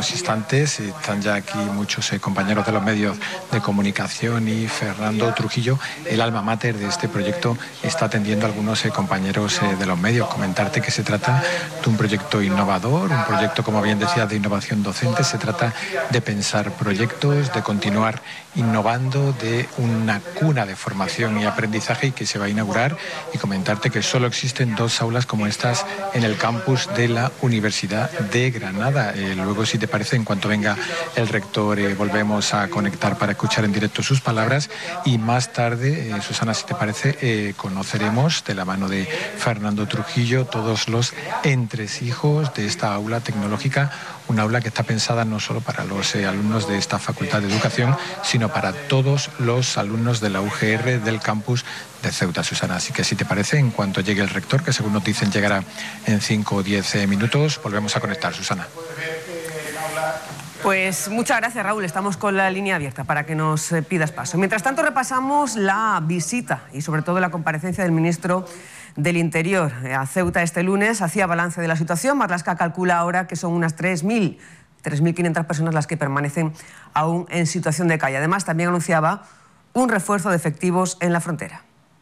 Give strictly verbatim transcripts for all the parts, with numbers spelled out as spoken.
unos instantes. Están ya aquí muchos eh, compañeros de los medios de comunicación y Fernando Trujillo, el alma mater de este proyecto, está atendiendo a algunos eh, compañeros eh, de los medios. Comentarte que se trata de un proyecto innovador, un proyecto, como bien decía, de innovación docente. Se trata de pensar proyectos, de continuar innovando, de una cuna de formación y aprendizaje y que se va a inaugurar, y comentarte que solo existen dos aulas como estas en el campus de la Universidad de Granada. Eh, luego, si te parece, en cuanto venga el rector, eh, volvemos a conectar para escuchar en directo sus palabras, y más tarde, eh, Susana, si te parece, eh, conoceremos de la mano de Fernando Trujillo todos los entresijos de esta aula tecnológica, una aula que está pensada no solo para los eh, alumnos de esta Facultad de Educación, sino para todos los alumnos de la U G R del campus de Ceuta, Susana. Así que, si te parece, en cuanto llegue el rector, que según nos dicen llegará en cinco o diez minutos, volvemos a conectar, Susana. Pues muchas gracias, Raúl. Estamos con la línea abierta para que nos eh, pidas paso. Mientras tanto, repasamos la visita y sobre todo la comparecencia del ministro del Interior a Ceuta este lunes. Hacía balance de la situación. Marlaska calcula ahora que son unas tres mil, tres mil quinientas personas las que permanecen aún en situación de calle. Además, también anunciaba un refuerzo de efectivos en la frontera.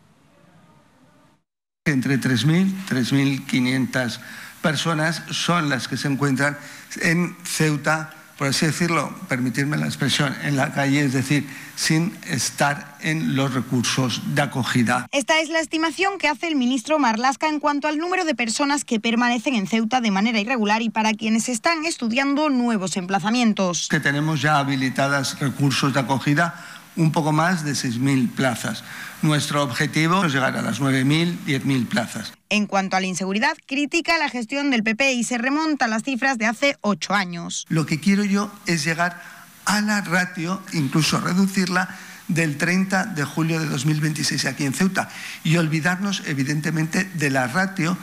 Entre tres mil, tres mil quinientas personas son las que se encuentran en Ceuta, por así decirlo, permitirme la expresión, en la calle, es decir, sin estar en los recursos de acogida. Esta es la estimación que hace el ministro Marlaska en cuanto al número de personas que permanecen en Ceuta de manera irregular y para quienes están estudiando nuevos emplazamientos. Que tenemos ya habilitadas recursos de acogida, un poco más de seis mil plazas. Nuestro objetivo es llegar a las nueve mil, diez mil plazas. En cuanto a la inseguridad, critica la gestión del P P y se remonta a las cifras de hace ocho años. Lo que quiero yo es llegar a la ratio, incluso reducirla, del treinta de julio de dos mil veintiséis aquí en Ceuta, y olvidarnos evidentemente de la ratio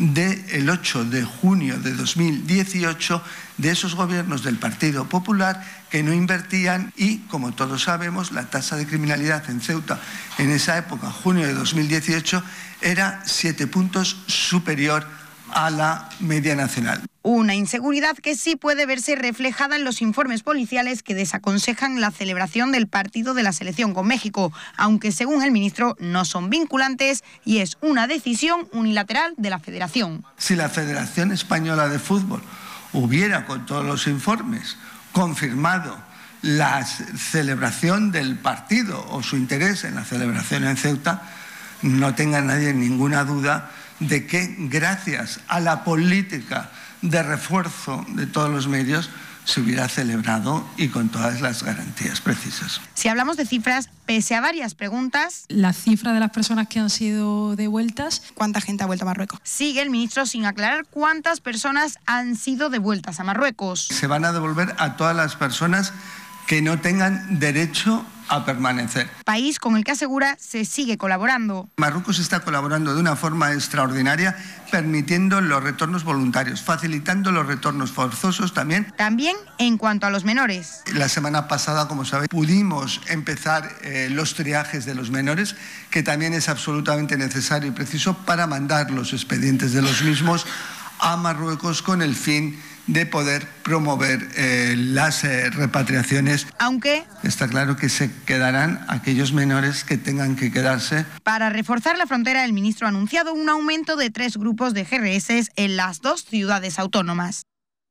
del ocho de junio de dos mil dieciocho de esos gobiernos del Partido Popular que no invertían, y como todos sabemos la tasa de criminalidad en Ceuta en esa época, junio de dos mil dieciocho, era siete puntos superior a la media nacional. Una inseguridad que sí puede verse reflejada en los informes policiales que desaconsejan la celebración del partido de la selección con México, aunque según el ministro no son vinculantes y es una decisión unilateral de la Federación. Si la Federación Española de Fútbol hubiera, con todos los informes, confirmado la celebración del partido o su interés en la celebración en Ceuta, no tenga nadie ninguna duda de que gracias a la política de refuerzo de todos los medios se hubiera celebrado y con todas las garantías precisas. Si hablamos de cifras, pese a varias preguntas, la cifra de las personas que han sido devueltas, ¿cuánta gente ha vuelto a Marruecos? Sigue el ministro sin aclarar cuántas personas han sido devueltas a Marruecos. Se van a devolver a todas las personas que no tengan derecho a permanecer. País con el que asegura se sigue colaborando. Marruecos está colaborando de una forma extraordinaria, permitiendo los retornos voluntarios, facilitando los retornos forzosos también. También en cuanto a los menores. La semana pasada, como sabéis, pudimos empezar eh, los triajes de los menores, que también es absolutamente necesario y preciso para mandar los expedientes de los mismos a Marruecos con el fin de poder promover eh, las eh, repatriaciones. Aunque está claro que se quedarán aquellos menores que tengan que quedarse. Para reforzar la frontera, el ministro ha anunciado un aumento de tres grupos de G R S en las dos ciudades autónomas.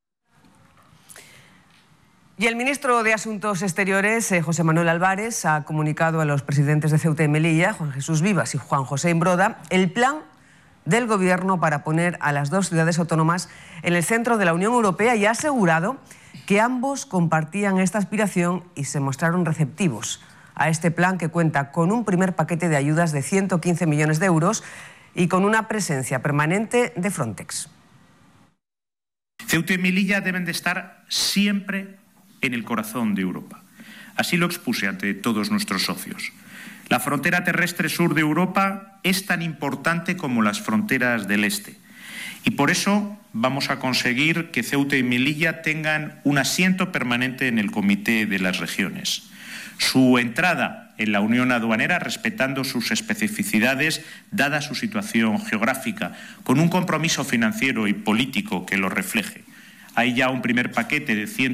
Y el ministro de Asuntos Exteriores, eh, José Manuel Álvarez, ha comunicado a los presidentes de Ceuta y Melilla, Juan Jesús Vivas y Juan José Imbroda, el plan del Gobierno para poner a las dos ciudades autónomas en el centro de la Unión Europea, y ha asegurado que ambos compartían esta aspiración y se mostraron receptivos a este plan, que cuenta con un primer paquete de ayudas de ciento quince millones de euros y con una presencia permanente de Frontex. Ceuta y Melilla deben de estar siempre en el corazón de Europa. Así lo expuse ante todos nuestros socios. La frontera terrestre sur de Europa es tan importante como las fronteras del este. Y por eso vamos a conseguir que Ceuta y Melilla tengan un asiento permanente en el Comité de las Regiones. Su entrada en la Unión Aduanera, respetando sus especificidades, dada su situación geográfica, con un compromiso financiero y político que lo refleje. Hay ya un primer paquete de ciento